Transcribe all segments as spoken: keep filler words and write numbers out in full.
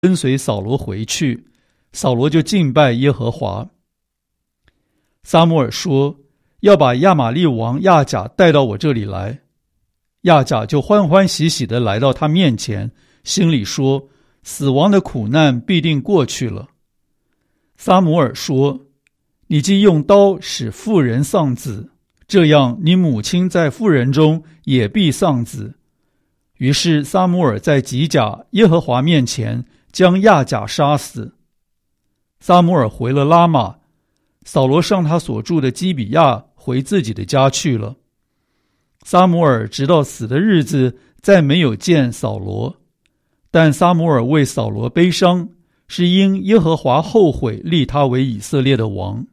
跟随扫罗回去，扫罗就敬拜耶和华。撒母耳说，要把亚玛利王亚甲带到我这里来。亚甲就欢欢喜喜地来到他面前，心里说，死亡的苦难必定过去了。撒母耳说，你既用刀使妇人丧子，这样你母亲在妇人中也必丧子。于是撒母耳在吉甲耶和华面前将亚甲杀死。撒母耳回了拉玛，扫罗上他所住的基比亚回自己的家去了。撒母耳直到死的日子再没有见扫罗，但撒母耳为扫罗悲伤，是因耶和华后悔立他为以色列的王。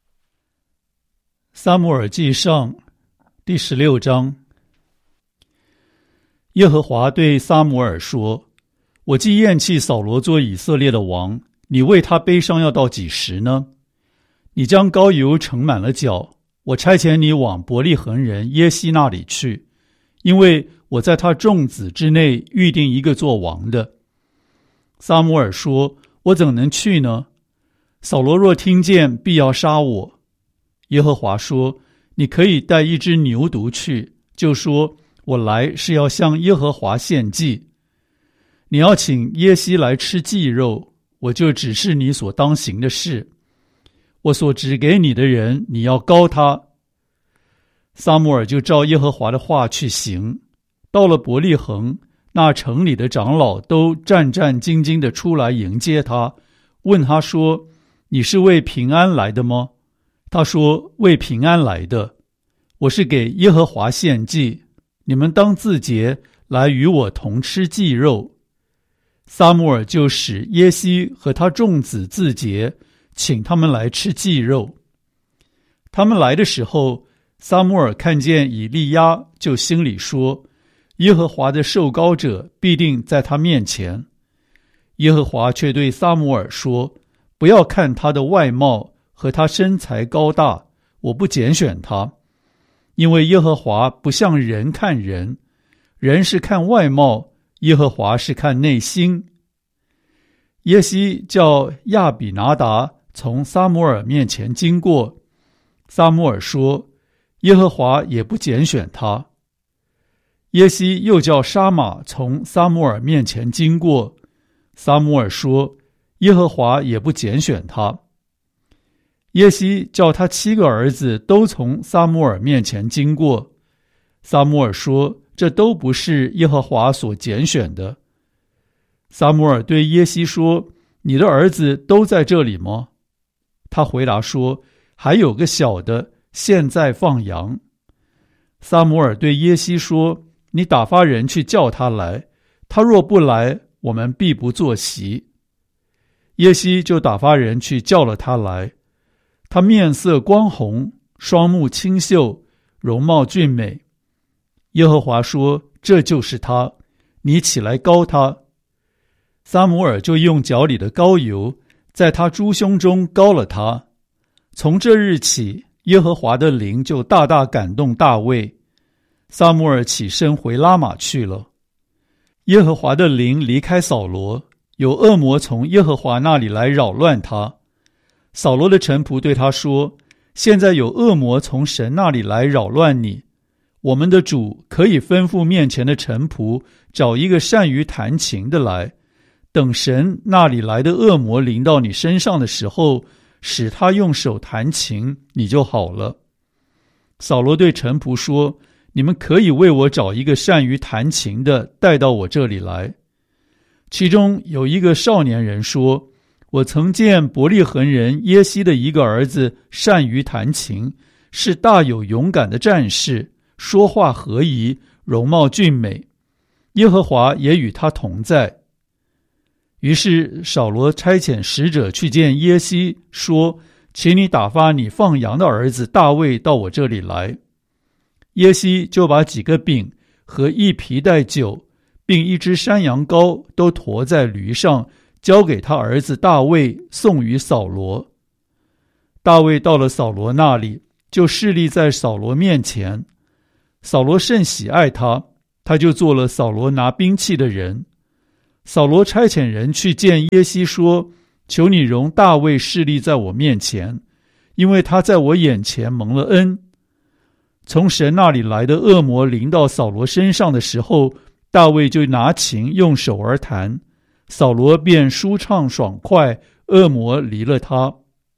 撒母耳记上第十六章。耶和华对撒母耳说，我既厌弃扫罗做以色列的王，你为他悲伤要到几时呢？你将膏油盛满了脚，我差遣你往伯利恒人耶西那里去，因为我在他众子之内预定一个做王的。撒母耳说，我怎能去呢？扫罗若听见，必要杀我。耶和华说，你可以带一只牛犊去，就说，我来是要向耶和华献祭。你要请耶西来吃祭肉，我就指示你所当行的事。我所指给你的人，你要膏他。撒母耳就照耶和华的话去行。到了伯利恒，那城里的长老都战战兢兢地出来迎接他，问他说，你是为平安来的吗？他说，为平安来的。我是给耶和华献祭，你们当自洁，来与我同吃祭肉。撒母耳就使耶西和他众子自洁，请他们来吃祭肉。他们来的时候，撒母耳看见以利亚，就心里说，耶和华的受膏者必定在他面前。耶和华却对撒母耳说，不要看他的外貌和他身材高大，我不拣选他。因为耶和华不像人看人，人是看外貌，耶和华是看内心。耶西叫亚比拿达从撒母耳面前经过，撒母耳说，耶和华也不拣选他。耶西又叫沙玛从撒母耳面前经过，撒母耳说，耶和华也不拣选他。耶西叫他七个儿子都从撒母耳面前经过，撒母耳说，这都不是耶和华所拣选的。撒母耳对耶西说，你的儿子都在这里吗？他回答说，还有个小的，现在放羊。撒母耳对耶西说，你打发人去叫他来，他若不来，我们必不坐席。耶西就打发人去叫了他来，他面色光红，双目清秀，容貌俊美。耶和华说，这就是他，你起来膏他。撒母耳就用脚里的膏油在他猪胸中膏了他。从这日起，耶和华的灵就大大感动大卫。撒母耳起身回拉玛去了。耶和华的灵离开扫罗，有恶魔从耶和华那里来扰乱他。扫罗的臣仆对他说，现在有恶魔从神那里来扰乱你，我们的主可以吩咐面前的臣仆找一个善于弹琴的来，等神那里来的恶魔临到你身上的时候，使他用手弹琴，你就好了。扫罗对臣仆说，你们可以为我找一个善于弹琴的带到我这里来。其中有一个少年人说，我曾见伯利恒人耶西的一个儿子善于弹琴，是大有勇敢的战士，说话和宜，容貌俊美，耶和华也与他同在。于是扫罗差遣使者去见耶西，说，请你打发你放羊的儿子大卫到我这里来。耶西就把几个饼和一皮带酒，并一只山羊羔都驮在驴上，交给他儿子大卫，送与扫罗。大卫到了扫罗那里，就侍立在扫罗面前。扫罗甚喜爱他，他就做了扫罗拿兵器的人。 扫罗差遣人去见耶西说，求你容大卫侍立在我面前，因为他在我眼前蒙了恩。从神那里来的恶魔临到扫罗身上的时候，大卫就拿琴用手而弹，扫罗便舒畅爽快，恶魔离了他。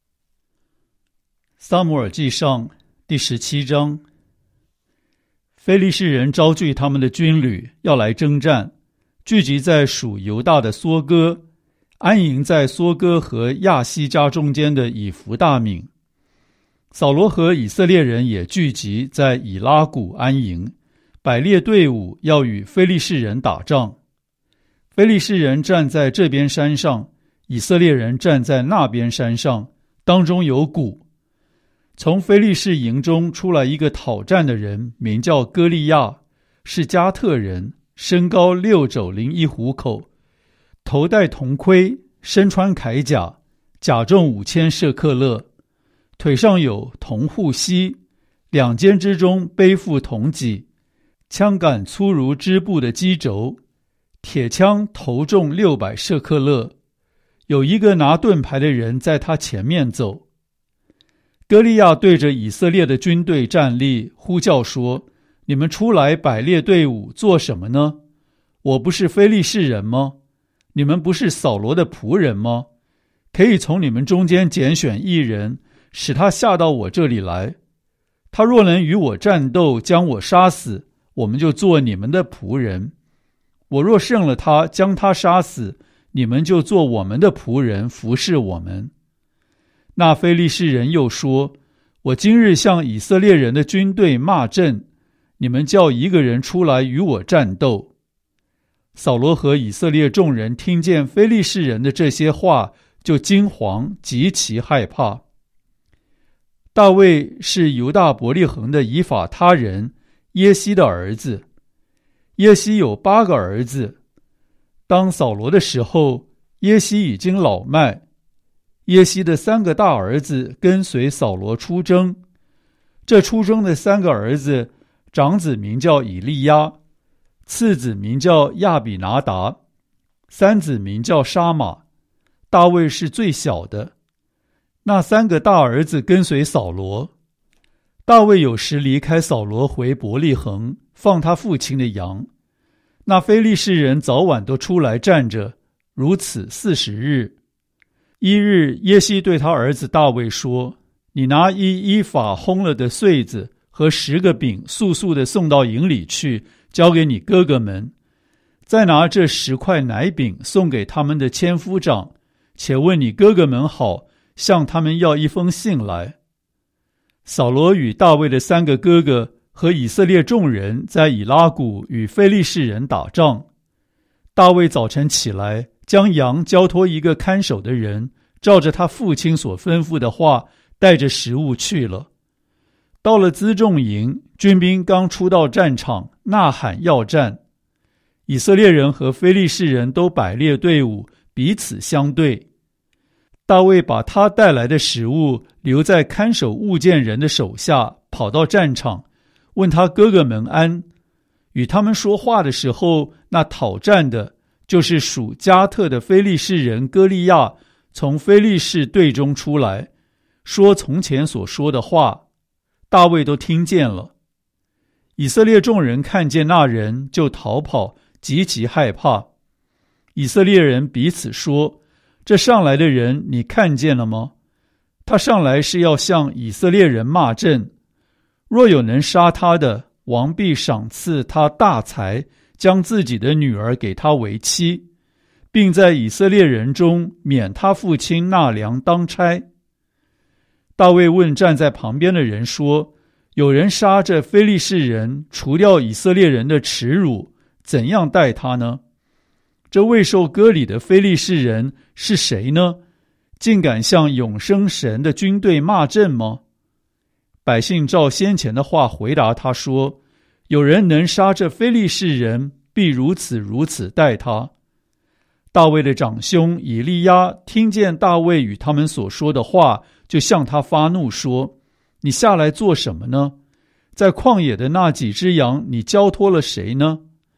撒母耳记上第十七章。非利士人招聚他们的军旅，要来征战，聚集在属犹大的梭哥，安营在梭哥和亚西家中间的以弗大敏。扫罗和以色列人也聚集在以拉谷安营，摆列队伍要与非利士人打仗。非利士人站在这边山上，以色列人站在那边山上，当中有谷。从非利士营中出来一个讨战的人，名叫歌利亚，是加特人，身高六肘零一虎口，头戴铜盔，身穿铠甲，甲重五千舍克勒，腿上有铜护膝，两肩之中背负铜戟，枪杆粗如织布的机轴，铁枪头重六百舍克勒。有一个拿盾牌的人在他前面走。歌利亚对着以色列的军队站立，呼叫说，你们出来摆列队伍做什么呢？我不是非利士人吗？你们不是扫罗的仆人吗？可以从你们中间拣选一人，使他下到我这里来。他若能与我战斗，将我杀死，我们就做你们的仆人。我若胜了他，将他杀死，你们就做我们的仆人，服侍我们。那非利士人又说，我今日向以色列人的军队骂阵，你们叫一个人出来与我战斗。扫罗和以色列众人听见非利士人的这些话，就惊惶，极其害怕。大卫是犹大伯利恒的以法他人耶西的儿子，耶西有八个儿子。当扫罗的时候，耶西已经老迈。耶西的三个大儿子跟随扫罗出征，这出征的三个儿子，长子名叫以利亚，次子名叫亚比拿达，三子名叫沙马。大卫是最小的。那三个大儿子跟随扫罗。大卫有时离开扫罗回伯利恒，放他父亲的羊。那非利士人早晚都出来站着，如此四十日。一日，耶西对他儿子大卫说，你拿一依法烘了的穗子和十个饼速速地送到营里去，交给你哥哥们。再拿这十块奶饼送给他们的千夫长，且问你哥哥们好，向他们要一封信来。扫罗与大卫的三个哥哥和以色列众人在以拉谷与非利士人打仗。大卫早晨起来，将羊交托一个看守的人，照着他父亲所吩咐的话，带着食物去了。到了辎重营，军兵刚出到战场，呐喊要战。以色列人和非利士人都摆列队伍，彼此相对。大卫把他带来的食物留在看守物件人的手下，跑到战场，问他哥哥们安。与他们说话的时候，那讨战的就是属加特的非利士人歌利亚，从非利士队中出来，说从前所说的话，大卫都听见了。以色列众人看见那人，就逃跑，极其害怕。以色列人彼此说，这上来的人你看见了吗？他上来是要向以色列人骂阵，若有能杀他的，王必赏赐他大财，将自己的女儿给他为妻，并在以色列人中免他父亲纳粮当差。大卫问站在旁边的人说，有人杀这非利士人，除掉以色列人的耻辱，怎样待他呢？这未受割礼的非利士人是谁呢？竟敢向永生神的军队骂阵吗？百姓照先前的话回答他说，有人能杀这非利士人，必如此如此待他。大卫的长兄以利亚听见大卫与他们所说的话，就向他发怒说，你下来做什么呢？在旷野的那几只羊，你交托了谁呢？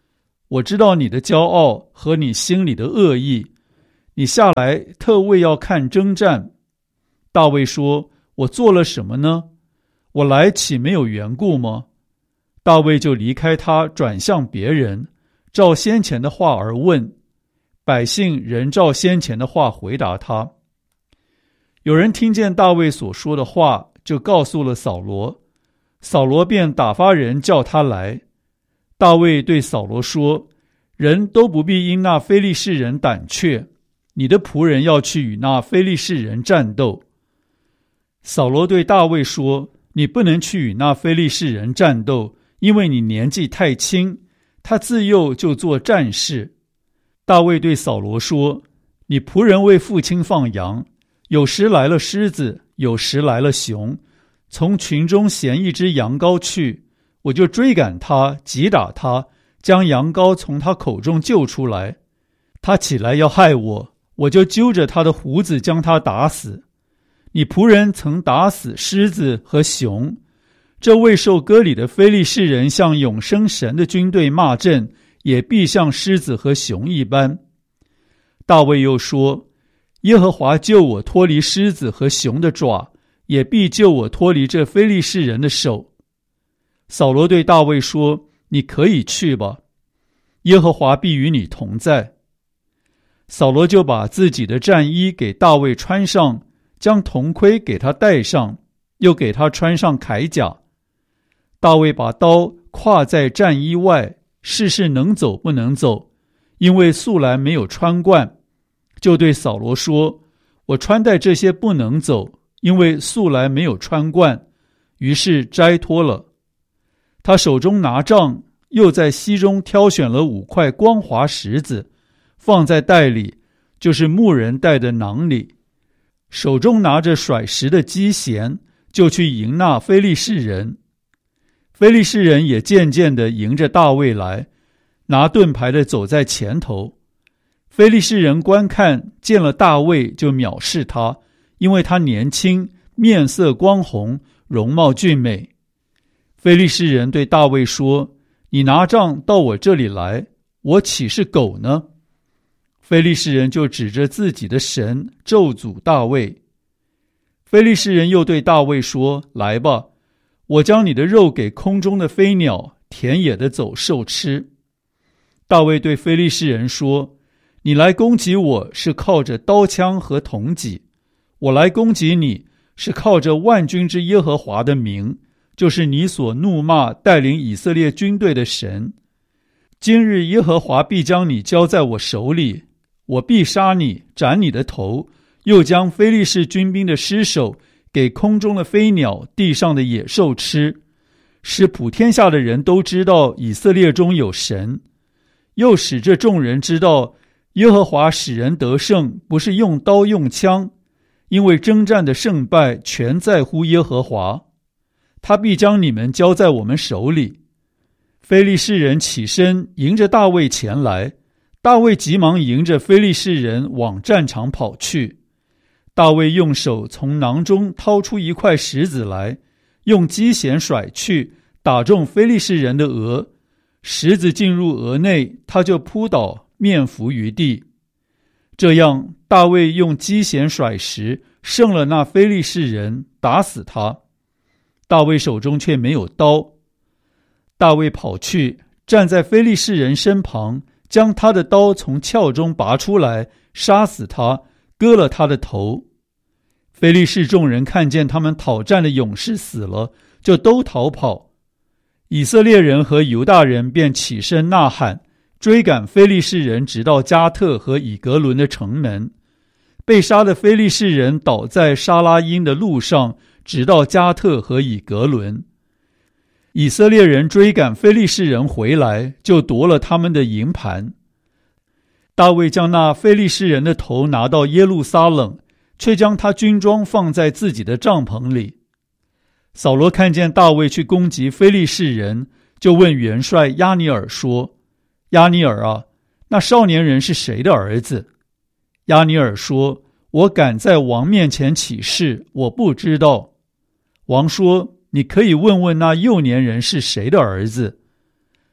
我知道你的骄傲和你心里的恶意，你下来特为要看征战。”大卫说：“我做了什么呢？我来岂没有缘故吗？”大卫就离开他，转向别人，照先前的话而问，百姓仍照先前的话回答他。有人听见大卫所说的话，就告诉了扫罗，扫罗便打发人叫他来。大卫对扫罗说：“人都不必因那非利士人胆怯，你的仆人要去与那非利士人战斗。”扫罗对大卫说：“你不能去与那非利士人战斗，因为你年纪太轻，他自幼就做战士。”大卫对扫罗说：“你仆人为父亲放羊，有时来了狮子，有时来了熊，从群中衔一只羊羔去，我就追赶他，击打他，将羊羔从他口中救出来。他起来要害我，我就揪着他的胡子将他打死。你仆人曾打死狮子和熊，这未受割礼的非利士人向永生神的军队骂阵，也必像狮子和熊一般。”大卫又说：“耶和华救我脱离狮子和熊的爪，也必救我脱离这非利士人的手。”扫罗对大卫说：“你可以去吧，耶和华必与你同在。”扫罗就把自己的战衣给大卫穿上，将铜盔给他戴上，又给他穿上铠甲。大卫把刀挎在战衣外，试试能走不能走，因为素来没有穿惯，就对扫罗说：“我穿戴这些不能走，因为素来没有穿惯。”于是摘脱了。他手中拿杖，又在溪中挑选了五块光滑石子，放在袋里，就是牧人带的囊里，手中拿着甩石的机弦，就去迎那非利士人。非利士人也渐渐地迎着大卫来，拿盾牌的走在前头。非利士人观看，见了大卫就藐视他，因为他年轻，面色光红，容貌俊美。非利士人对大卫说：“你拿杖到我这里来，我岂是狗呢？”非利士人就指着自己的神咒诅大卫。非利士人又对大卫说：“来吧，我将你的肉给空中的飞鸟、田野的走兽吃。”大卫对非利士人说：“你来攻击我是靠着刀枪和铜戟，我来攻击你是靠着万军之耶和华的名，就是你所怒骂带领以色列军队的神。今日耶和华必将你交在我手里，我必杀你，斩你的头，又将非利士军兵的尸首给空中的飞鸟、地上的野兽吃，使普天下的人都知道以色列中有神，又使这众人知道耶和华使人得胜，不是用刀用枪，因为征战的胜败全在乎耶和华。他必将你们交在我们手里。”非利士人起身迎着大卫前来，大卫急忙迎着非利士人往战场跑去。大卫用手从囊中掏出一块石子来，用机弦甩去，打中非利士人的额，石子进入额内，他就扑倒，面伏于地。这样，大卫用机弦甩石，胜了那非利士人，打死他。大卫手中却没有刀。大卫跑去，站在非利士人身旁，将他的刀从鞘中拔出来，杀死他，割了他的头。非利士众人看见他们讨战的勇士死了，就都逃跑。以色列人和犹大人便起身呐喊，追赶非利士人，直到加特和以革伦的城门。被杀的非利士人倒在沙拉因的路上，直到加特和以革伦。以色列人追赶非利士人回来，就夺了他们的营盘。大卫将那非利士人的头拿到耶路撒冷，却将他军装放在自己的帐篷里。扫罗看见大卫去攻击非利士人，就问元帅押尼尔说：“押尼尔啊，那少年人是谁的儿子？”押尼尔说：“我敢在王面前起誓，我不知道。”王说：“你可以问问那幼年人是谁的儿子。”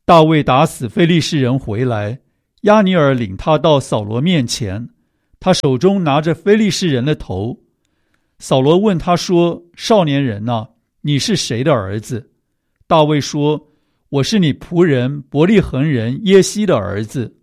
大卫打死非利士人回来，押尼珥领他到扫罗面前，他手中拿着非利士人的头。扫罗问他说：少年人啊，你是谁的儿子？大卫说：我是你仆人伯利恒人耶西的儿子。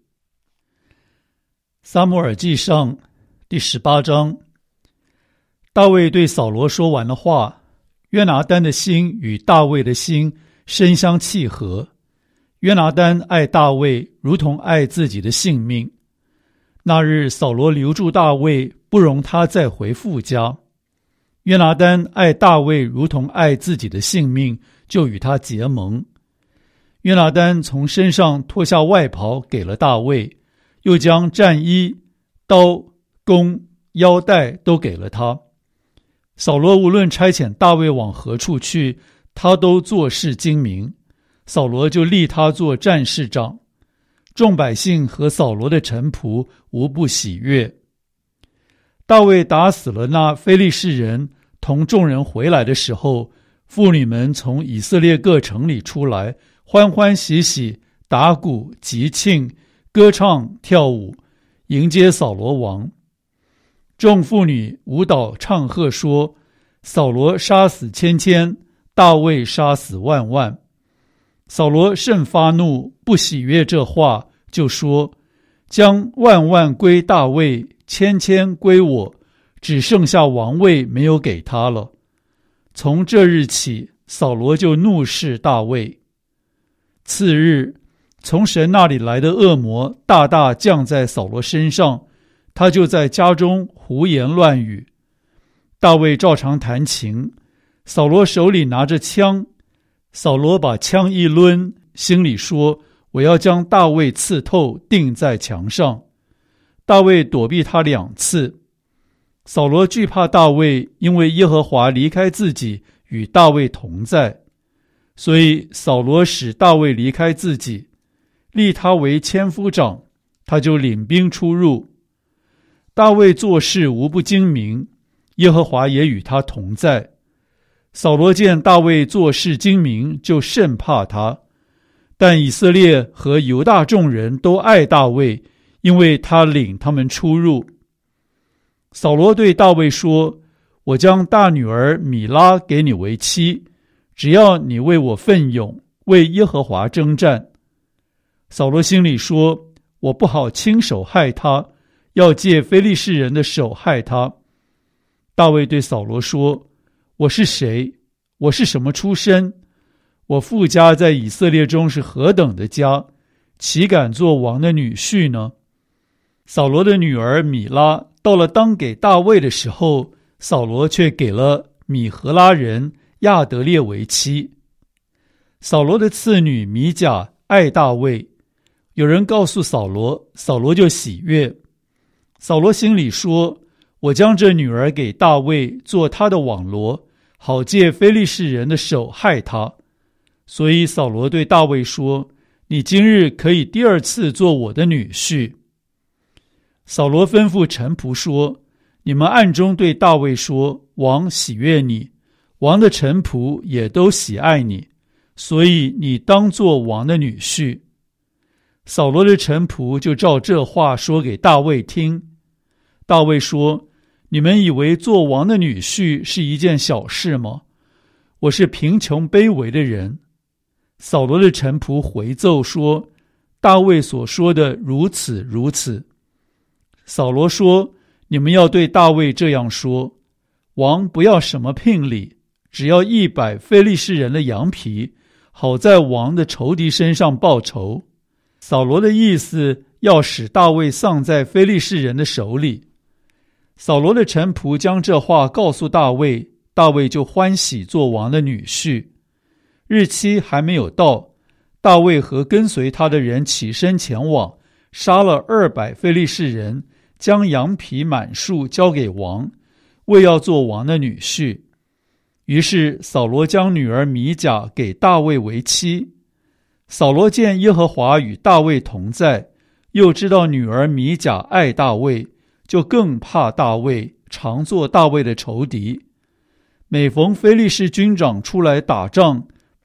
撒母耳记上第十八章。大卫对扫罗说完了话，约拿单的心与大卫的心深相契合。约拿单爱大卫如同爱自己的性命。那日扫罗留住大卫，不容他再回父家。约拿单爱大卫如同爱自己的性命，就与他结盟。约拿单从身上脱下外袍给了大卫，又将战衣、刀、弓、腰带都给了他。扫罗无论差遣大卫往何处去，他都做事精明，扫罗就立他做战士长。众百姓和扫罗的臣仆无不喜悦。大卫打死了那非利士人，同众人回来的时候，妇女们从以色列各城里出来，欢欢喜喜，打鼓集庆，歌唱跳舞，迎接扫罗王。众妇女舞蹈唱和说：扫罗杀死千千，大卫杀死万万。扫罗甚发怒，不喜悦这话，就说：将万万归大卫，千千归我，只剩下王位没有给他了。从这日起，扫罗就怒视大卫。次日，从神那里来的恶魔大大降在扫罗身上，他就在家中胡言乱语。大卫照常弹琴，扫罗手里拿着枪，扫罗把枪一抡，心里说：我要将大卫刺透，钉在墙上。大卫躲避他两次。扫罗惧怕大卫，因为耶和华离开自己，与大卫同在，所以扫罗使大卫离开自己，立他为千夫长，他就领兵出入。大卫做事无不精明，耶和华也与他同在。扫罗见大卫做事精明，就甚怕他。但以色列和犹大众人都爱大卫，因为他领他们出入。扫罗对大卫说：我将大女儿米拉给你为妻，只要你为我奋勇，为耶和华征战。扫罗心里说：我不好亲手害他，要借非利士人的手害他。大卫对扫罗说：我是谁？我是什么出身？我父家在以色列中是何等的家，岂敢做王的女婿呢？扫罗的女儿米拉到了当给大卫的时候，扫罗却给了米荷拉人亚得列为妻。扫罗的次女米甲爱大卫，有人告诉扫罗，扫罗就喜悦。扫罗心里说：我将这女儿给大卫做他的网罗，好借非利士人的手害他。所以扫罗对大卫说：你今日可以第二次做我的女婿。扫罗吩咐臣仆说：你们暗中对大卫说，王喜悦你，王的臣仆也都喜爱你，所以你当做王的女婿。扫罗的臣仆就照这话说给大卫听。大卫说：你们以为做王的女婿是一件小事吗？我是贫穷卑微的人。扫罗的臣仆回奏说：大卫所说的如此如此。扫罗说：你们要对大卫这样说，王不要什么聘礼，只要一百非利士人的羊皮，好在王的仇敌身上报仇。扫罗的意思要使大卫丧在非利士人的手里。扫罗的臣仆将这话告诉大卫，大卫就欢喜做王的女婿。日期还没有到，大卫和跟随他的人起身前往，杀了二百非利士人，将羊皮满数交给王，为要做王的女婿。于是扫罗将女儿米甲给大卫为妻。扫罗见耶和华与大卫同在，又知道女儿米甲爱大卫，就更怕大卫，常做大卫的仇敌。每逢非利士军长出来打仗，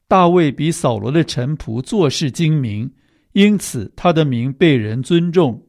大卫比扫罗的臣仆做事精明，因此他的名被人尊重。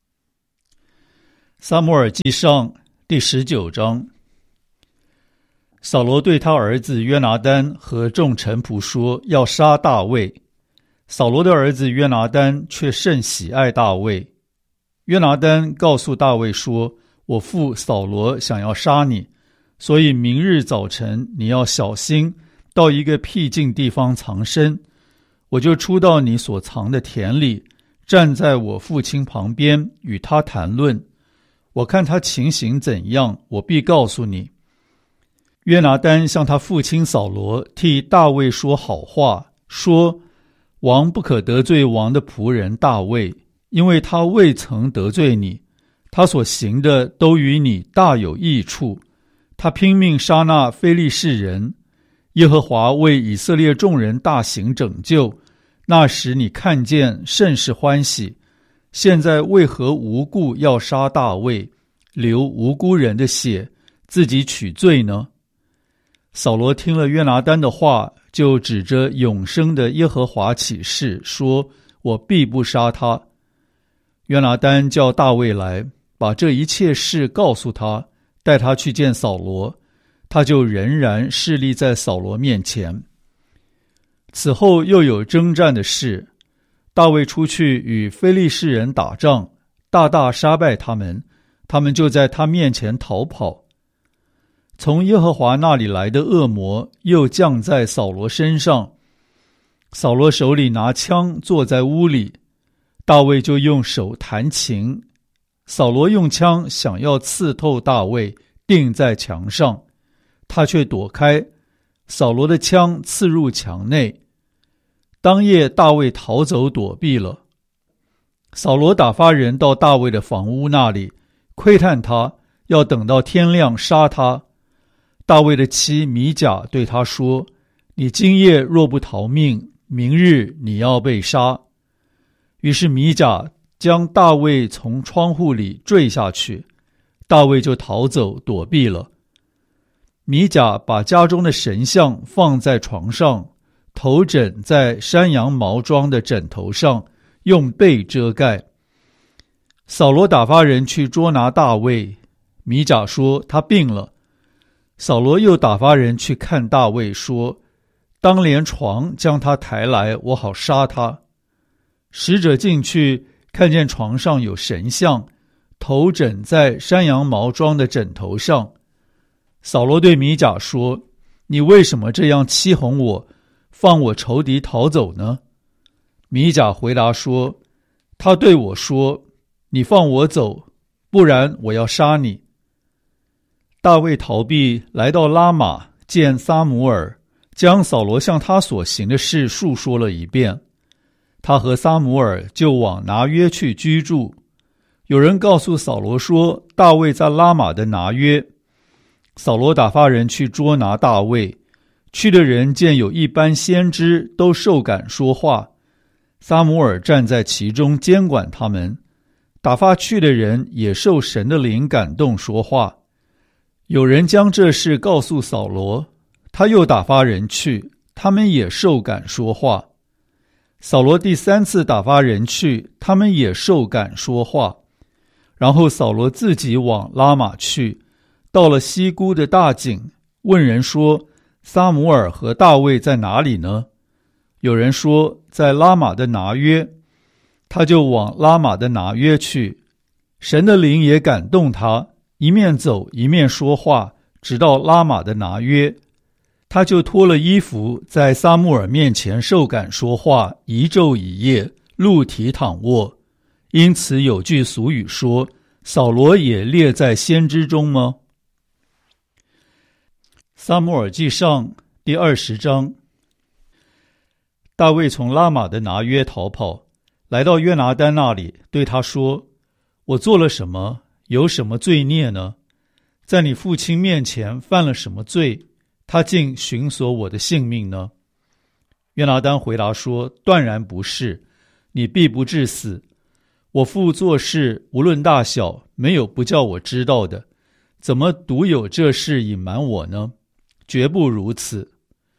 撒母耳记上第十九章。扫罗对他儿子约拿单和众臣仆说，要杀大卫。扫罗的儿子约拿单却甚喜爱大卫。约拿单告诉大卫说，我父扫罗想要杀你，所以明日早晨你要小心，到一个僻静地方藏身，我就出到你所藏的田里，站在我父亲旁边与他谈论，我看他情形怎样，我必告诉你。约拿单向他父亲扫罗替大卫说好话，说王不可得罪王的仆人大卫，因为他未曾得罪你，他所行的都与你大有益处，他拼命杀那非利士人，耶和华为以色列众人大行拯救，那时你看见甚是欢喜。现在为何无故要杀大卫，流无辜人的血，自己取罪呢？扫罗听了约拿单的话，就指着永生的耶和华起誓，说我必不杀他。约拿单叫大卫来，把这一切事告诉他，带他去见扫罗，他就仍然侍立在扫罗面前。此后又有征战的事，大卫出去与非利士人打仗，大大杀败他们，他们就在他面前逃跑。从耶和华那里来的恶魔又降在扫罗身上，扫罗手里拿枪坐在屋里，大卫就用手弹琴，扫罗用枪想要刺透大卫，钉在墙上，他却躲开，扫罗的枪刺入墙内。当夜大卫逃走躲避了。扫罗打发人到大卫的房屋那里，窥探他，要等到天亮杀他。大卫的妻米甲对他说，你今夜若不逃命，明日你要被杀。于是米甲将大卫从窗户里坠下去，大卫就逃走躲避了。米甲把家中的神像放在床上，头枕在山羊毛装的枕头上，用被遮盖。扫罗打发人去捉拿大卫，米甲说他病了。扫罗又打发人去看大卫，说当连床将他抬来，我好杀他。使者进去，看见床上有神像，头枕在山羊毛装的枕头上。扫罗对米甲说，你为什么这样欺哄我，放我仇敌逃走呢？米甲回答说，他对我说，你放我走，不然我要杀你。大卫逃避，来到拉玛见撒母耳，将扫罗向他所行的事述说了一遍。他和撒母耳就往拿约去居住。有人告诉扫罗说，大卫在拉玛的拿约。扫罗打发人去捉拿大卫，去的人见有一班先知都受感说话，撒母耳站在其中监管他们，打发去的人也受神的灵感动说话。有人将这事告诉扫罗，他又打发人去，他们也受感说话。扫罗第三次打发人去，他们也受感说话。然后扫罗自己往拉玛去，到了西姑的大井，问人说，撒母耳和大卫在哪里呢？有人说，在拉玛的拿约。他就往拉玛的拿约去，神的灵也感动他，一面走一面说话，直到拉玛的拿约。他就脱了衣服，在撒母耳面前受感说话，一昼一夜，露体躺卧。因此有句俗语说，扫罗也列在先知中吗？撒母耳记上第二十章。大卫从拉玛的拿约逃跑，来到约拿单那里，对他说，我做了什么，有什么罪孽呢？在你父亲面前犯了什么罪，他竟寻索我的性命呢？约拿单回答说，断然不是，你必不致死。我父做事无论大小，没有不叫我知道的，怎么独有这事隐瞒我呢？绝不如此。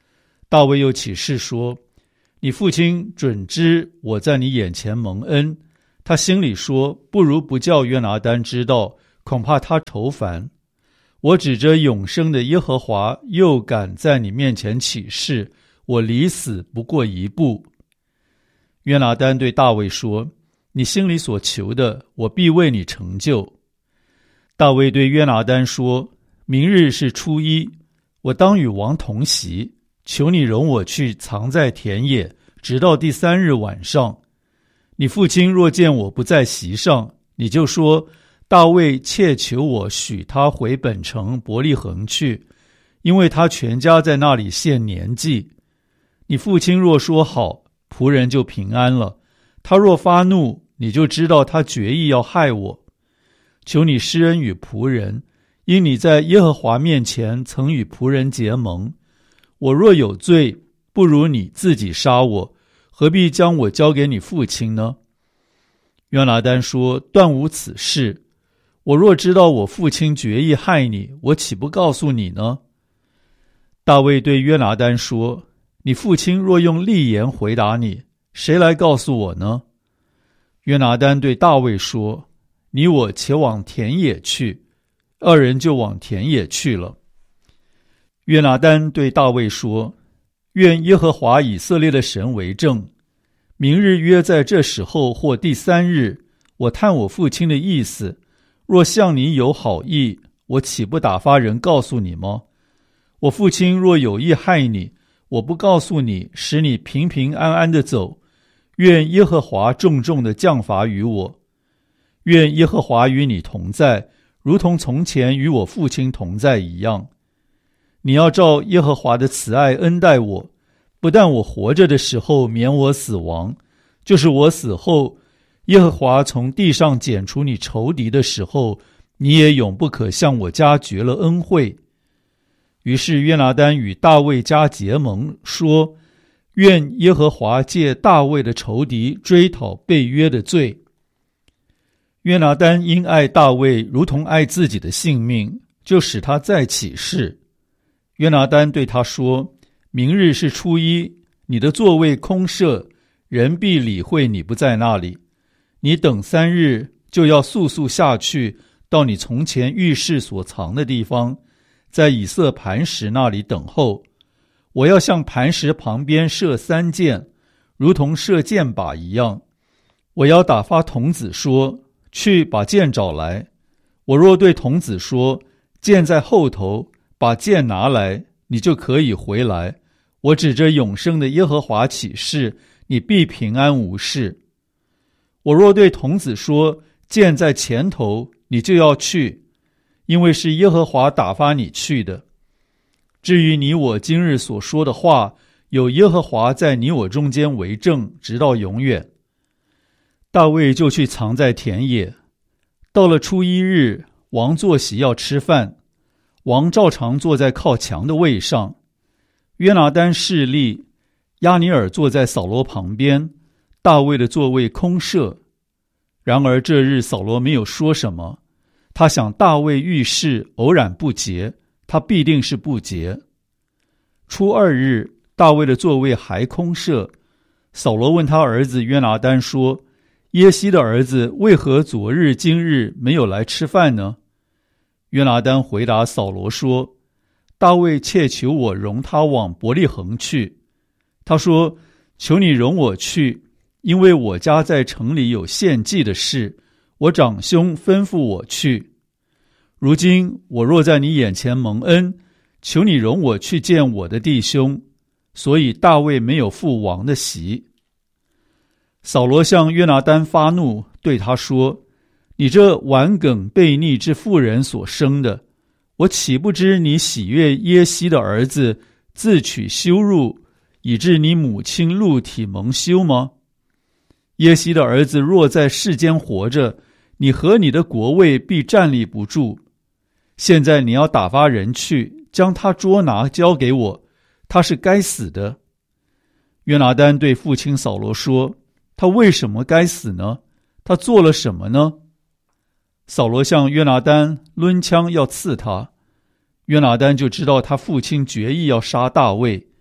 大卫又起誓说，你父亲准知我在你眼前蒙恩，他心里说，不如不叫约拿单知道，恐怕他愁烦。我指着永生的耶和华，又敢在你面前起誓，我离死不过一步。约拿单对大卫说，你心里所求的，我必为你成就。大卫对约拿单说，明日是初一，我当与王同席，求你容我去藏在田野，直到第三日晚上。你父亲若见我不在席上，你就说，大卫切求我许他回本城伯利恒去，因为他全家在那里献年祭。你父亲若说好，仆人就平安了。他若发怒，你就知道他决意要害我。求你施恩与仆人，因你在耶和华面前曾与仆人结盟。我若有罪，不如你自己杀我，何必将我交给你父亲呢？约拿单说，断无此事。我若知道我父亲决意害你，我岂不告诉你呢？大卫对约拿单说，你父亲若用利言回答你，谁来告诉我呢？约拿单对大卫说，你我且往田野去。二人就往田野去了。约拿单对大卫说，愿耶和华以色列的神为证，明日约在这时候或第三日，我探我父亲的意思，若向你有好意，我岂不打发人告诉你吗？我父亲若有意害你，我不告诉你，使你平平安安的走，愿耶和华重重的降罚于我。愿耶和华与你同在，如同从前与我父亲同在一样。你要照耶和华的慈爱恩待我，不但我活着的时候免我死亡，就是我死后，耶和华从地上剪除你仇敌的时候，你也永不可向我家绝了恩惠。于是约拿单与大卫家结盟，说，愿耶和华借大卫的仇敌追讨被约的罪。约拿单因爱大卫如同爱自己的性命，就使他再起誓。约拿单对他说，明日是初一，你的座位空设，人必理会你不在那里。你等三日，就要速速下去，到你从前浴室所藏的地方，在以色磐石那里等候。我要向磐石旁边射三箭，如同射箭靶一样。我要打发童子说，去把箭找来。我若对童子说，箭在后头，把箭拿来，你就可以回来。我指着永生的耶和华起誓，你必平安无事。我若对童子说，箭在前头，你就要去，因为是耶和华打发你去的。至于你我今日所说的话，有耶和华在你我中间为证，直到永远。大卫就去藏在田野。到了初一日，王坐席要吃饭，王照常坐在靠墙的位上。约拿单侍立，押尼珥坐在扫罗旁边，大卫的座位空设。然而这日扫罗没有说什么，他想大卫遇事偶然不洁，他必定是不洁。初二日，大卫的座位还空设。扫罗问他儿子约拿单说，耶西的儿子为何昨日今日没有来吃饭呢？约拿单回答扫罗说，大卫切求我容他往伯利恒去。他说，求你容我去，因为我家在城里有献祭的事，我长兄吩咐我去。如今我若在你眼前蒙恩，求你容我去见我的弟兄。所以大卫没有赴王的席。扫罗向约拿单发怒，对他说，你这顽梗悖逆之妇人所生的，我岂不知你喜悦耶西的儿子，自取羞辱，以致你母亲露体蒙羞吗？耶西的儿子若在世间活着，你和你的国位必站立不住。现在你要打发人去，将他捉拿交给我，他是该死的。约拿单对父亲扫罗说，他为什么该死呢？他做了什么呢？扫罗向约拿单抡枪要刺他，约拿单就知道他父亲决意要杀大卫。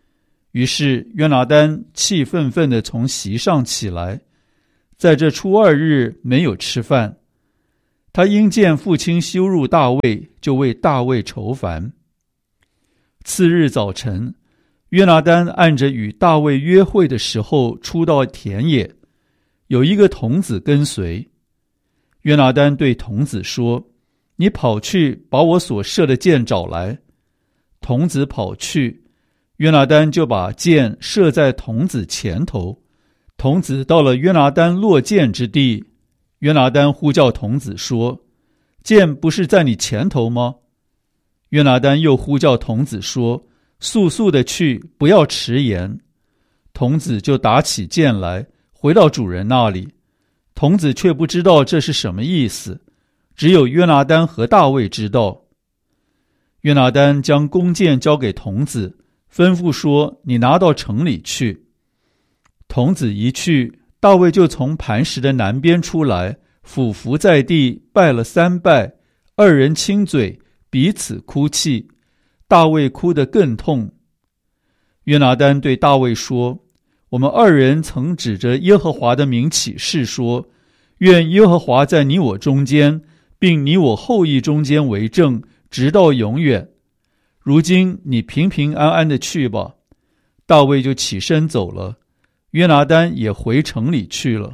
于是约拿单气愤愤地从席上起来，在这初二日没有吃饭。他因见父亲羞辱大卫，就为大卫愁烦。次日早晨，约拿单按着与大卫约会的时候出到田野，有一个童子跟随。约拿单对童子说：你跑去把我所射的箭找来。童子跑去，约拿单就把箭射在童子前头。童子到了约拿单落箭之地，约拿单呼叫童子说：箭不是在你前头吗？约拿单又呼叫童子说：速速的去，不要迟延。童子就打起箭来，回到主人那里。童子却不知道这是什么意思，只有约拿单和大卫知道。约拿单将弓箭交给童子，吩咐说：你拿到城里去。童子一去，大卫就从磐石的南边出来，俯伏在地，拜了三拜，二人亲嘴，彼此哭泣。大卫哭得更痛。约拿单对大卫说：我们二人曾指着耶和华的名起誓说，愿耶和华在你我中间，并你我后裔中间为证，直到永远。如今你平平安安的去吧。大卫就起身走了，约拿单也回城里去了。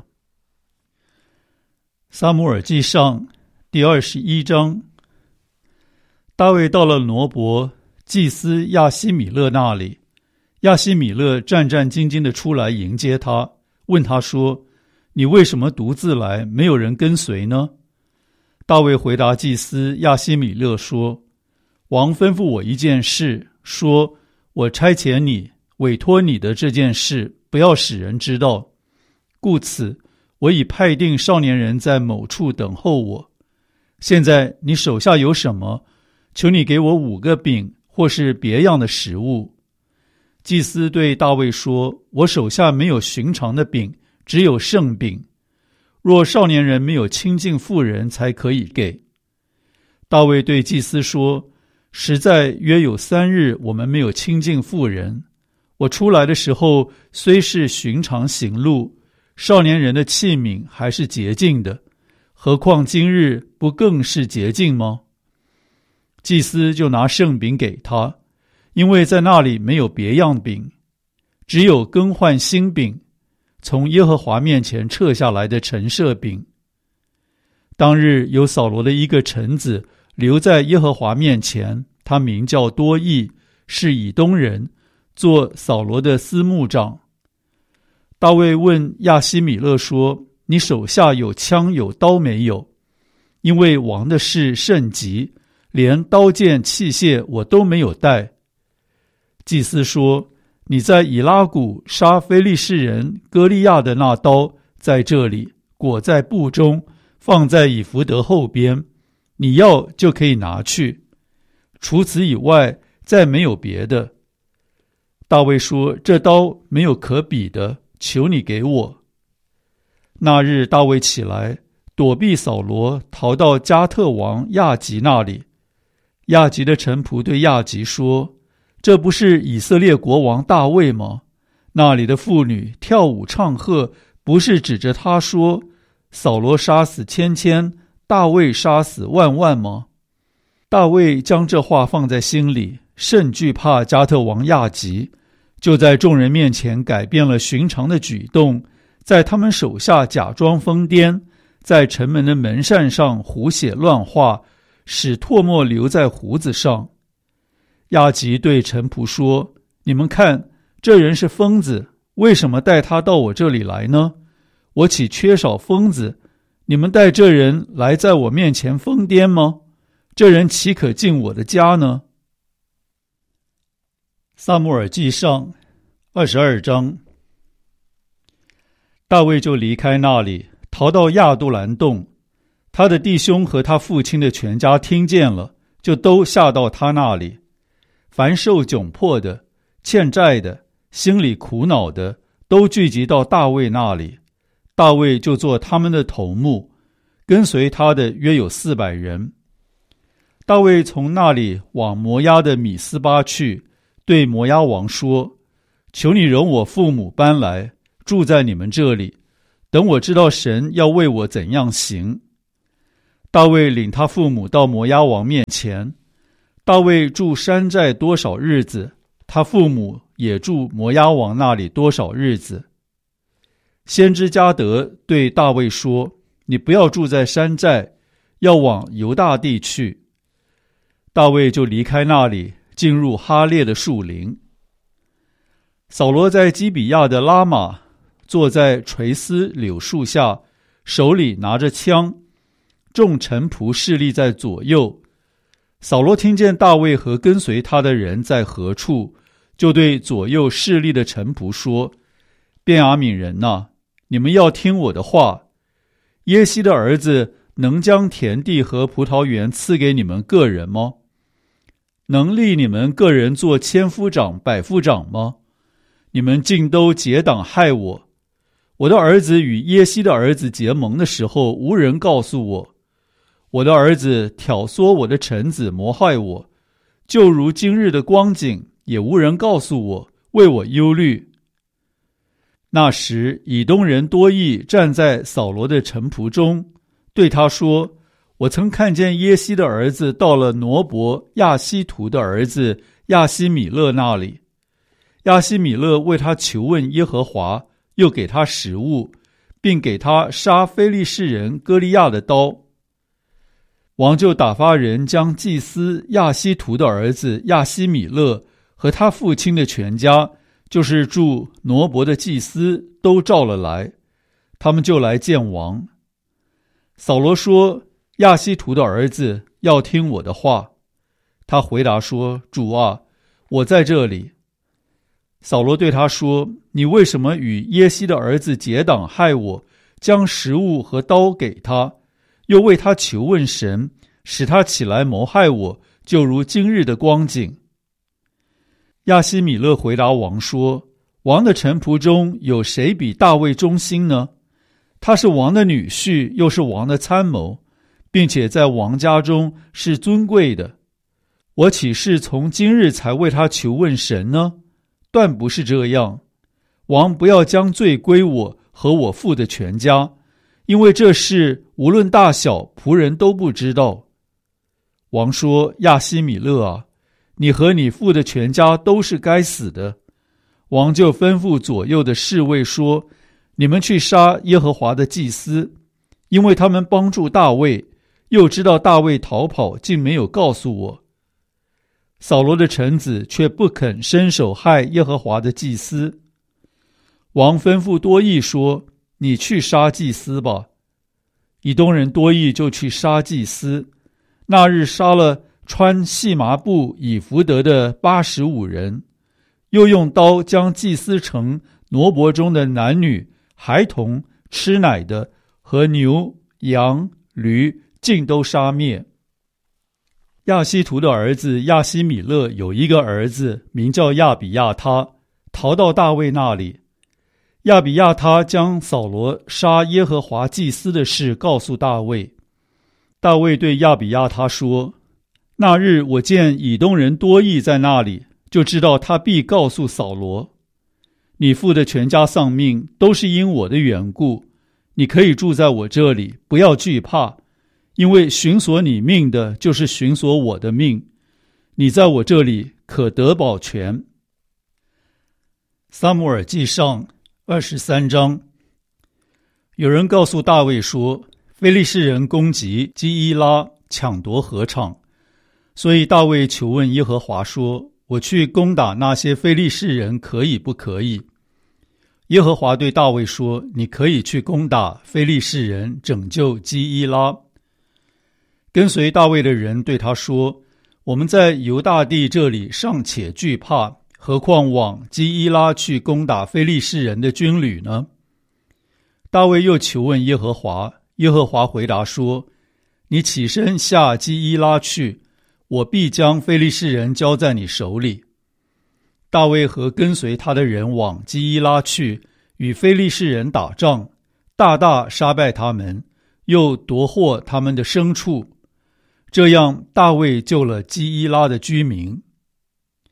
撒母耳记上第二十一章。大卫到了挪伯祭司亚希米勒那里，亚希米勒战战兢兢地出来迎接他，问他说：你为什么独自来，没有人跟随呢？大卫回答祭司亚希米勒说：王吩咐我一件事，说我差遣你，委托你的这件事，不要使人知道。故此，我已派定少年人在某处等候我。现在你手下有什么？求你给我五个饼，或是别样的食物。祭司对大卫说：我手下没有寻常的饼，只有圣饼。若少年人没有亲近妇人，才可以给。大卫对祭司说：实在约有三日，我们没有亲近妇人。我出来的时候，虽是寻常行路，少年人的器皿还是洁净的，何况今日不更是洁净吗？祭司就拿圣饼给他，因为在那里没有别样饼，只有更换新饼，从耶和华面前撤下来的陈设饼。当日有扫罗的一个臣子留在耶和华面前，他名叫多益，是以东人，做扫罗的司牧长。大卫问亚希米勒说：你手下有枪有刀没有？因为王的事甚急，连刀剑器械我都没有带。祭司说：你在以拉谷杀非利士人歌利亚的那刀在这里，裹在布中，放在以弗得后边，你要就可以拿去，除此以外再没有别的。大卫说：这刀没有可比的，求你给我。那日大卫起来，躲避扫罗，逃到加特王亚吉那里。亚吉的臣仆对亚吉说：这不是以色列国王大卫吗？那里的妇女跳舞唱和，不是指着他说：扫罗杀死千千，大卫杀死万万吗？大卫将这话放在心里，甚惧怕加特王亚吉，就在众人面前改变了寻常的举动，在他们手下假装疯癫，在城门的门扇上胡写乱画，使唾沫留在胡子上。亚吉对臣仆说：你们看，这人是疯子，为什么带他到我这里来呢？我岂缺少疯子？你们带这人来在我面前疯癫吗？这人岂可进我的家呢？撒母耳记上二十二章。大卫就离开那里，逃到亚杜兰洞。他的弟兄和他父亲的全家听见了，就都下到他那里。凡受窘迫的、欠债的、心里苦恼的，都聚集到大卫那里。大卫就做他们的头目，跟随他的约有四百人。大卫从那里往摩押的米斯巴去，对摩押王说： 求你容我父母搬来，住在你们这里，等我知道神要为我怎样行。”大卫领他父母到摩押王面前，大卫住山寨多少日子，他父母也住摩押王那里多少日子。先知迦得对大卫说：“你不要住在山寨，要往犹大地去。”大卫就离开那里，进入哈列的树林。扫罗在基比亚的拉玛，坐在垂丝柳树下，手里拿着枪，众臣仆侍立在左右。扫罗听见大卫和跟随他的人在何处，就对左右侍立的臣仆说：“便雅悯人哪，你们要听我的话。耶西的儿子能将田地和葡萄园赐给你们个人吗？能立你们个人做千夫长、百夫长吗？你们竟都结党害我。我的儿子与耶西的儿子结盟的时候，无人告诉我。我的儿子挑唆我的臣子谋害我，就如今日的光景，也无人告诉我，为我忧虑。”那时以东人多益站在扫罗的臣仆中，对他说：“我曾看见耶西的儿子到了挪伯亚希图的儿子亚希米勒那里。亚希米勒为他求问耶和华，又给他食物，并给他杀非利士人歌利亚的刀。”王就打发人将祭司亚希图的儿子亚希米勒和他父亲的全家，就是住挪伯的祭司，都召了来，他们就来见王。扫罗说：“亚希图的儿子要听我的话。”他回答说：“主啊，我在这里。”扫罗对他说：“你为什么与耶西的儿子结党害我，将食物和刀给他，又为他求问神，使他起来谋害我，就如今日的光景？”亚希米勒回答王说：“王的臣仆中有谁比大卫忠心呢？他是王的女婿，又是王的参谋，并且在王家中是尊贵的。我岂是从今日才为他求问神呢？断不是这样。王不要将罪归我和我父的全家，因为这事无论大小，仆人都不知道。”王说：“亚希米勒啊，你和你父的全家都是该死的。”王就吩咐左右的侍卫说：“你们去杀耶和华的祭司，因为他们帮助大卫，又知道大卫逃跑，竟没有告诉我。”扫罗的臣子却不肯伸手害耶和华的祭司。王吩咐多益说：“你去杀祭司吧。”以东人多益就去杀祭司，那日杀了穿细麻布以弗得的八十五人，又用刀将祭司城挪伯中的男女、孩童、吃奶的和牛、羊、驴尽都杀灭。亚希图的儿子亚希米勒有一个儿子，名叫亚比亚他，逃到大卫那里。亚比亚他将扫罗杀耶和华祭司的事告诉大卫。大卫对亚比亚他说：“那日我见以东人多益在那里，就知道他必告诉扫罗，你父的全家丧命，都是因我的缘故。你可以住在我这里，不要惧怕，因为寻索你命的，就是寻索我的命。你在我这里可得保全。”撒母耳记上二十三章。有人告诉大卫说，非利士人攻击基伊拉，抢夺禾场，所以大卫求问耶和华说：“我去攻打那些非利士人可以不可以？”耶和华对大卫说：“你可以去攻打非利士人，拯救基伊拉。”跟随大卫的人对他说：“我们在犹大地这里尚且惧怕，何况往基伊拉去攻打非利士人的军旅呢？”大卫又求问耶和华，耶和华回答说：“你起身下基伊拉去，我必将非利士人交在你手里。”大卫和跟随他的人往基伊拉去，与非利士人打仗，大大杀败他们，又夺获他们的牲畜。这样大卫救了基伊拉的居民。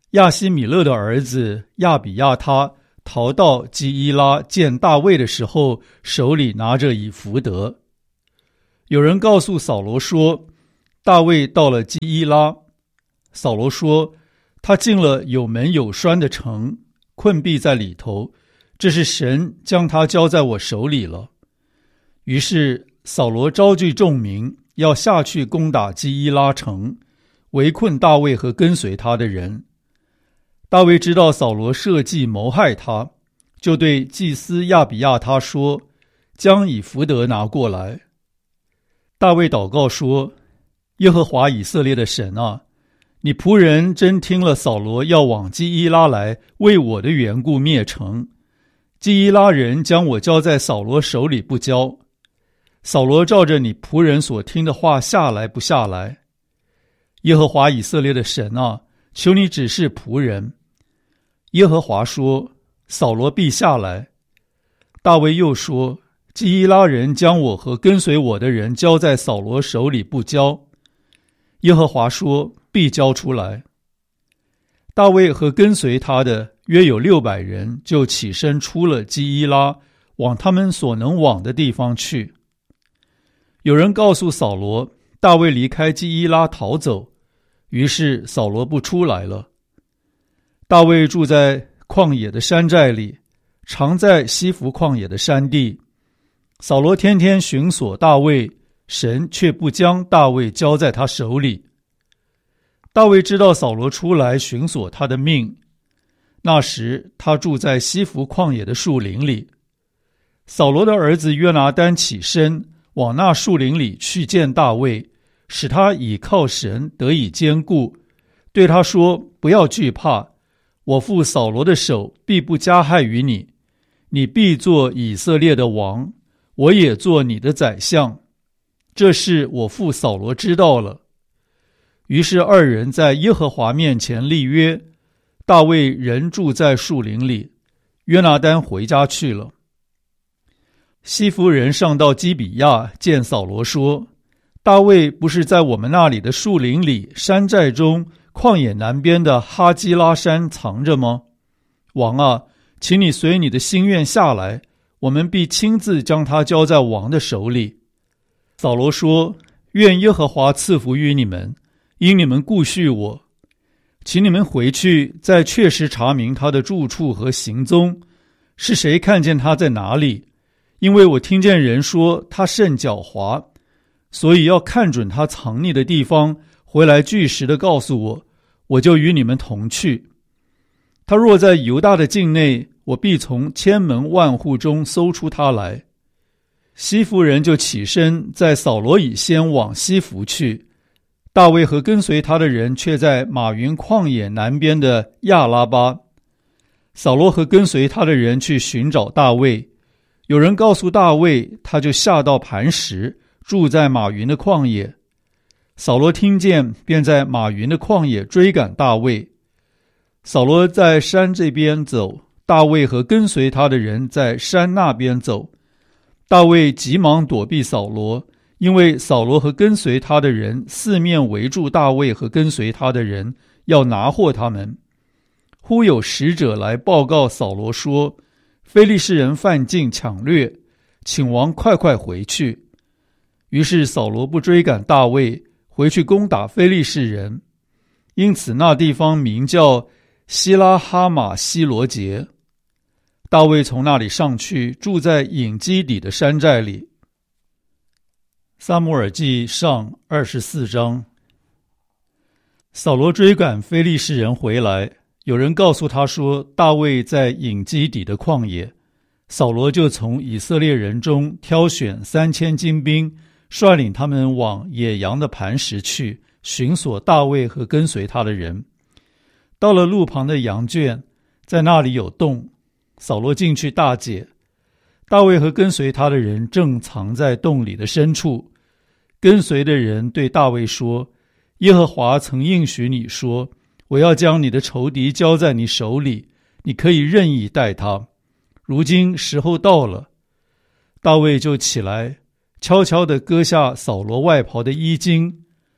亚希米勒的儿子亚比亚他逃到基伊拉见大卫的时候，手里拿着以弗得。有人告诉扫罗说，大卫到了基伊拉。扫罗说，他进了有门有栓的城，困闭在里头，这是神将他交在我手里了。于是扫罗招聚众民，要下去攻打基伊拉城，围困大卫和跟随他的人。大卫知道扫罗设计谋害他，就对祭司亚比亚他说，将以弗得拿过来。大卫祷告说，耶和华以色列的神啊，你仆人真听了扫罗要往基伊拉来，为我的缘故灭城，基伊拉人将我交在扫罗手里不交。扫罗照着你仆人所听的话下来不下来？耶和华以色列的神啊，求你指示仆人。耶和华说，扫罗必下来。大卫又说，基伊拉人将我和跟随我的人交在扫罗手里不交。耶和华说，必交出来。大卫和跟随他的约有六百人，就起身出了基伊拉，往他们所能往的地方去。有人告诉扫罗，大卫离开基伊拉逃走，于是扫罗不出来了。大卫住在旷野的山寨里，常在西弗旷野的山地。扫罗天天寻索大卫，神却不将大卫交在他手里。大卫知道扫罗出来寻索他的命，那时他住在西弗旷野的树林里。扫罗的儿子约拿单起身，往那树林里去见大卫，使他倚靠神得以坚固，对他说，不要惧怕，我父扫罗的手必不加害于你，你必做以色列的王，我也做你的宰相。这事我父扫罗知道了。于是二人在耶和华面前立约，大卫仍住在树林里，约拿单回家去了。西弗人上到基比亚见扫罗说，大卫不是在我们那里的树林里山寨中旷野南边的哈基拉山藏着吗？王啊，请你随你的心愿下来，我们必亲自将他交在王的手里。扫罗说，愿耶和华赐福于你们，因你们顾恤我。请你们回去，再确实查明他的住处和行踪，是谁看见他在哪里？因为我听见人说他甚狡猾，所以要看准他藏匿的地方，回来据实的告诉我，我就与你们同去。他若在犹大的境内，我必从千门万户中搜出他来。西弗人就起身，在扫罗以先往西弗去。大卫和跟随他的人却在马云旷野南边的亚拉巴。扫罗和跟随他的人去寻找大卫，有人告诉大卫，他就下到磐石，住在马云的旷野。扫罗听见，便在马云的旷野追赶大卫。扫罗在山这边走，大卫和跟随他的人在山那边走。大卫急忙躲避扫罗，因为扫罗和跟随他的人四面围住大卫和跟随他的人，要拿获他们。忽有使者来报告扫罗说，非利士人犯境抢掠，请王快快回去。于是扫罗不追赶大卫，回去攻打非利士人，因此那地方名叫希拉哈马希罗杰。大卫从那里上去，住在隐基底的山寨里。撒母耳记上二十四章。扫罗追赶非利士人回来，有人告诉他说，大卫在隐基底的旷野。扫罗就从以色列人中挑选三千精兵，率领他们往野羊的磐石去，寻索大卫和跟随他的人。到了路旁的羊圈，在那里有洞，扫罗进去大解。大卫和跟随他的人正藏在洞里的深处。跟随的人对大卫说，耶和华曾应许你说，我要将你的仇敌交在你手里，你可以任意待他。如今时候到了。大卫就起来，悄悄地割下扫罗外袍的衣襟。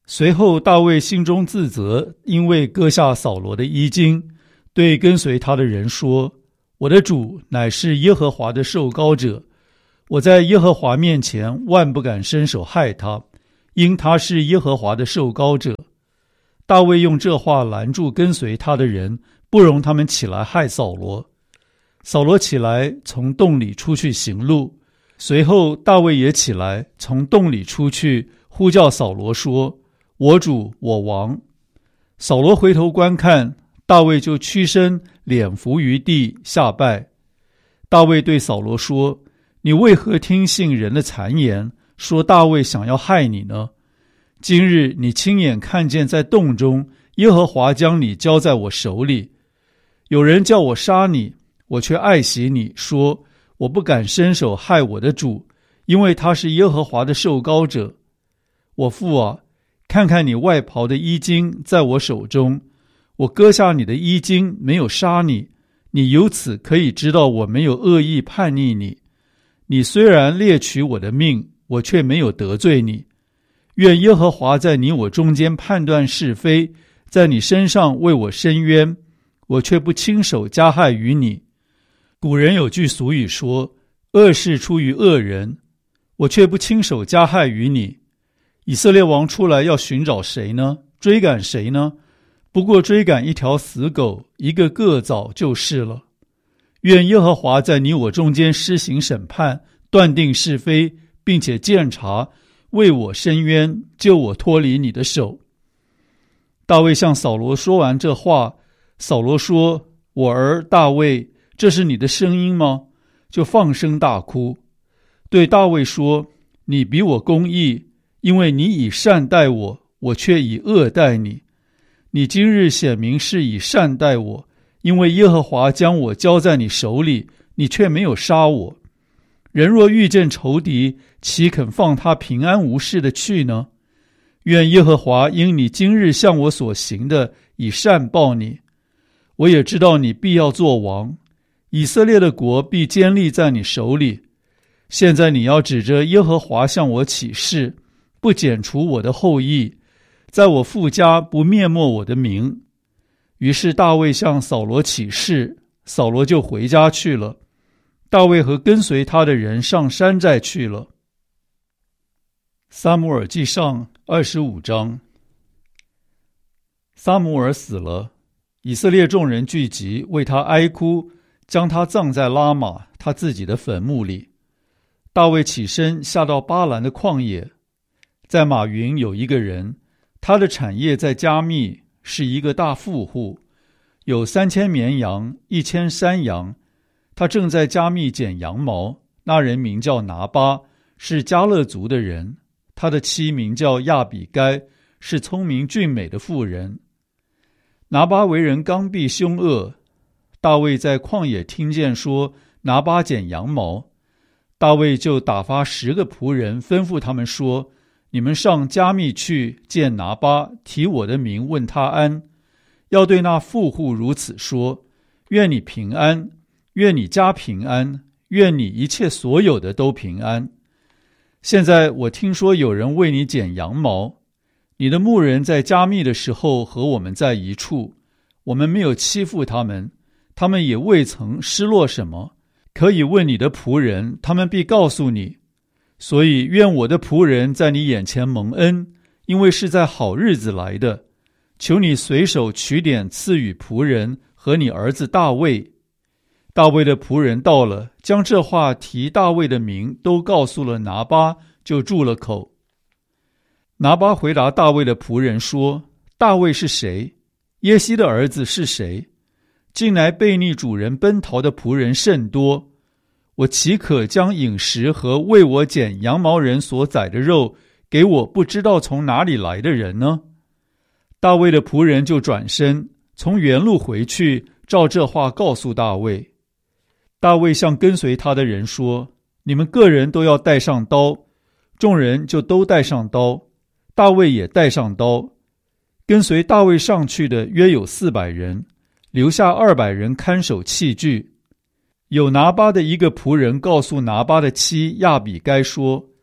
随后大卫心中自责，因为割下扫罗的衣襟，对跟随他的人说：我的主乃是耶和华的受膏者，我在耶和华面前万不敢伸手害他，因他是耶和华的受膏者。大卫用这话拦住跟随他的人，不容他们起来害扫罗。扫罗起来从洞里出去行路，随后大卫也起来从洞里出去，呼叫扫罗说：我主，我王。扫罗回头观看，大卫就屈身脸伏于地下拜。大卫对扫罗说：你为何听信人的谗言，说大卫想要害你呢？今日你亲眼看见在洞中，耶和华将你交在我手里。有人叫我杀你，我却爱惜你，说我不敢伸手害我的主，因为他是耶和华的受膏者。我父啊，看看你外袍的衣襟在我手中，我割下你的衣襟，没有杀你，你由此可以知道我没有恶意叛逆你。你虽然猎取我的命，我却没有得罪你。愿耶和华在你我中间判断是非，在你身上为我伸冤，我却不亲手加害于你。古人有句俗语说：恶事出于恶人，我却不亲手加害于你。以色列王出来要寻找谁呢？追赶谁呢？不过追赶一条死狗，一个个枣就是了。愿耶和华在你我中间施行审判，断定是非，并且鉴察，为我伸冤，救我脱离你的手。大卫向扫罗说完这话，扫罗说：我儿大卫，这是你的声音吗？就放声大哭，对大卫说：你比我公义，因为你以善待我，我却以恶待你。你今日显明是以善待我，因为耶和华将我交在你手里，你却没有杀我。人若遇见仇敌，岂肯放他平安无事的去呢？愿耶和华因你今日向我所行的，以善报你。我也知道你必要做王，以色列的国必坚立在你手里。现在你要指着耶和华向我起誓，不剪除我的后裔，在我父家不灭没我的名。于是大卫向扫罗起誓，扫罗就回家去了。大卫和跟随他的人上山寨去了。撒母耳记上二十五章。撒母耳死了，以色列众人聚集，为他哀哭，将他葬在拉玛他自己的坟墓里。大卫起身下到巴兰的旷野，在马云有一个人，他的产业在加密，是一个大富户，有三千绵羊，一千山羊。他正在加密剪羊毛，那人名叫拿巴，是迦勒族的人。他的妻名叫亚比该，是聪明俊美的妇人。拿巴为人刚愎凶恶，大卫在旷野听见说拿巴剪羊毛，大卫就打发十个仆人，吩咐他们说：你们上加密去见拿巴，提我的名问他安，要对那富户如此说：愿你平安，愿你家平安，愿你一切所有的都平安。现在我听说有人为你剪羊毛，你的牧人在加密的时候和我们在一处，我们没有欺负他们，他们也未曾失落什么。可以问你的仆人，他们必告诉你。所以愿我的仆人在你眼前蒙恩，因为是在好日子来的。求你随手取点赐予仆人和你儿子大卫。大卫的仆人到了，将这话提大卫的名都告诉了拿巴，就住了口。拿巴回答大卫的仆人说：大卫是谁？耶西的儿子是谁？近来悖逆主人奔逃的仆人甚多，我岂可将饮食和为我剪羊毛人所宰的肉给我不知道从哪里来的人呢？大卫的仆人就转身从原路回去，照这话告诉大卫。大卫向跟随他的人说：你们个人都要带上刀。众人就都带上刀，大卫也带上刀。跟随大卫上去的约有四百人，留下二百人看守器具。有拿巴的一个仆人告诉拿巴的妻亚比该说：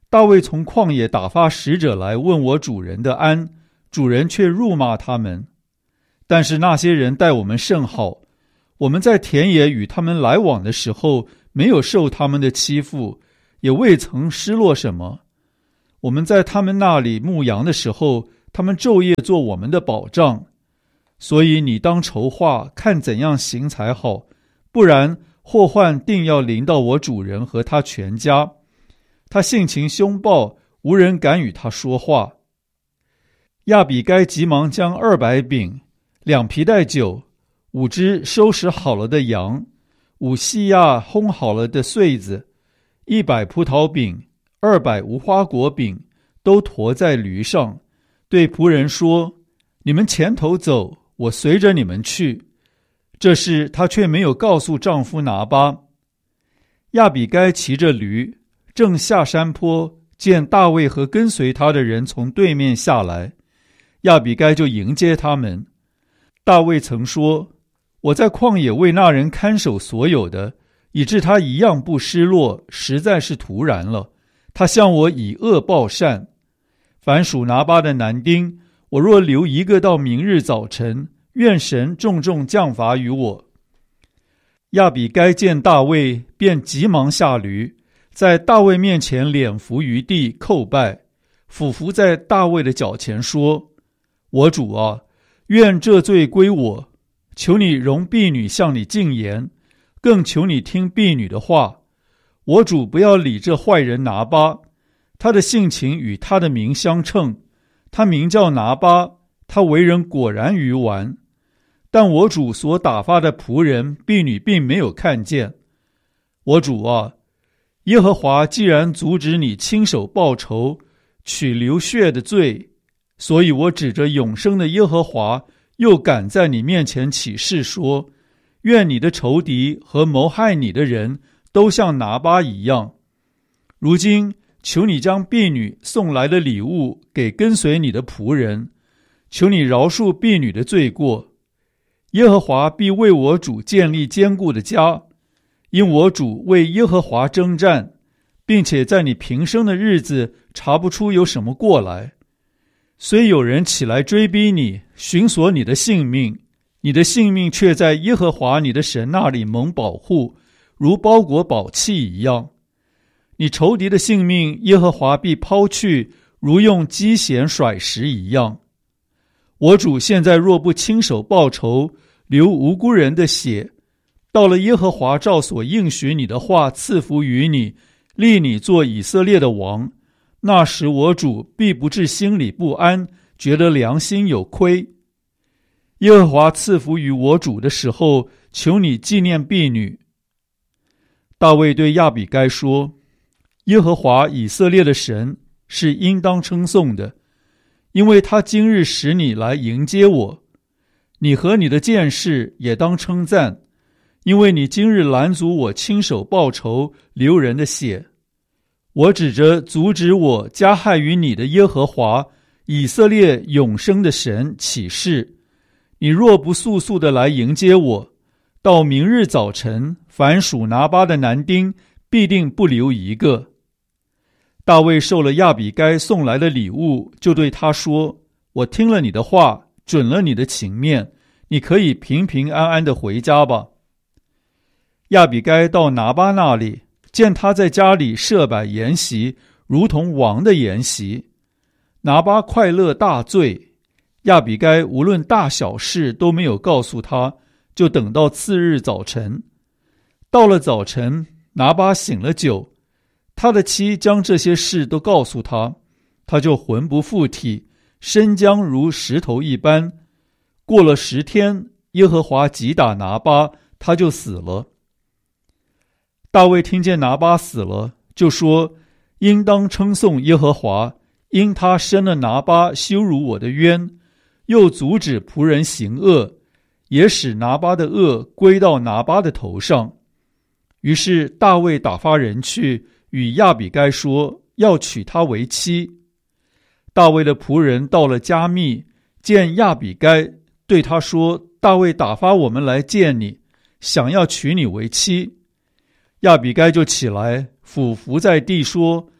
大卫从旷野打发使者来问我主人的安，主人却辱骂他们。但是那些人待我们甚好，我们在田野与他们来往的时候，没有受他们的欺负，也未曾失落什么。我们在他们那里牧羊的时候，他们昼夜做我们的保障。所以你当筹划，看怎样行才好，不然祸患定要临到我主人和他全家。他性情凶暴，无人敢与他说话。亚比该急忙将二百饼、两皮带酒、五只收拾好了的羊、五细亚烘好了的穗子、一百葡萄饼、二百无花果饼，都驮在驴上，对仆人说：“你们前头走，我随着你们去。”这事她却没有告诉丈夫拿巴。亚比该骑着驴，正下山坡，见大卫和跟随他的人从对面下来，亚比该就迎接他们。大卫曾说：“我在旷野为那人看守所有的，以致他一样不失落，实在是突然了。他向我以恶报善。凡属拿巴的男丁，我若留一个到明日早晨，愿神重重降罚于我。”亚比该见大卫，便急忙下驴，在大卫面前脸伏于地叩拜，俯伏在大卫的脚前说：“我主啊，愿这罪归我，求你容婢女向你进言，更求你听婢女的话。我主不要理这坏人拿巴，他的性情与他的名相称，他名叫拿巴，他为人果然愚顽。但我主所打发的仆人婢女并没有看见。我主啊，耶和华既然阻止你亲手报仇，取流血的罪，所以我指着永生的耶和华，又敢在你面前起誓说：愿你的仇敌和谋害你的人都像拿巴一样。如今求你将婢女送来的礼物给跟随你的仆人，求你饶恕婢女的罪过。耶和华必为我主建立坚固的家，因我主为耶和华征战，并且在你平生的日子查不出有什么过来。虽有人起来追逼你，寻索你的性命，你的性命却在耶和华你的神那里蒙保护，如包裹宝器一样。你仇敌的性命，耶和华必抛去，如用机弦甩石一样。我主现在若不亲手报仇，流无辜人的血，到了耶和华照所应许你的话赐福于你，立你做以色列的王，那时我主必不至心里不安，觉得良心有亏。耶和华赐福于我主的时候，求你纪念婢女。大卫对亚比该说：耶和华以色列的神是应当称颂的，因为他今日使你来迎接我。你和你的剑士也当称赞，因为你今日拦阻我亲手报仇，流人的血。我指着阻止我加害于你的耶和华以色列永生的神起誓，你若不速速地来迎接我，到明日早晨，凡属拿巴的男丁必定不留一个。大卫受了亚比该送来的礼物，就对他说：我听了你的话，准了你的情面，你可以平平安安地回家吧。亚比该到拿巴那里，见他在家里设摆筵席，如同王的筵席。拿巴快乐大醉，亚比该无论大小事都没有告诉他，就等到次日早晨。到了早晨，拿巴醒了酒，他的妻将这些事都告诉他，他就魂不附体，身僵如石头一般。过了十天，耶和华击打拿巴，他就死了。大卫听见拿巴死了，就说：应当称颂耶和华，因他伸了拿巴羞辱我的冤，又阻止仆人行恶，也使拿巴的恶归到拿巴的头上。于是大卫打发人去与亚比该说，要娶她为妻。大卫的仆人到了加密，见亚比该，对他说：大卫打发我们来见你，想要娶你为妻。亚比该就起来，俯伏在地说：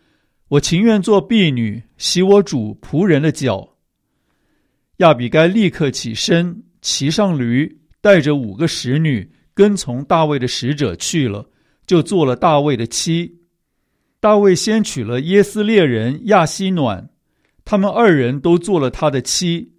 我情愿做婢女，洗我主仆人的脚。”亚比该立刻起身，骑上驴，带着五个使女，跟从大卫的使者去了，就做了大卫的妻。大卫先娶了耶斯列人亚希暖，他们二人都做了他的妻。